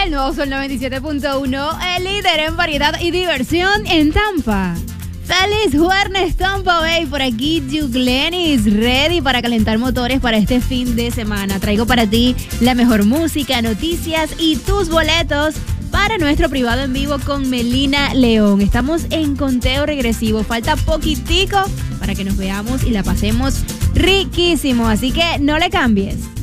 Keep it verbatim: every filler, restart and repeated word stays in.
El nuevo Sol noventa y siete punto uno, el líder en variedad y diversión en Tampa. Feliz jueves, Tampa Bay. Por aquí, Juglenis, ready para calentar motores para este fin de semana. Traigo para ti la mejor música, noticias y tus boletos para nuestro privado en vivo con Melina León. Estamos en conteo regresivo. Falta poquitico para que nos veamos y la pasemos riquísimo. Así que no le cambies.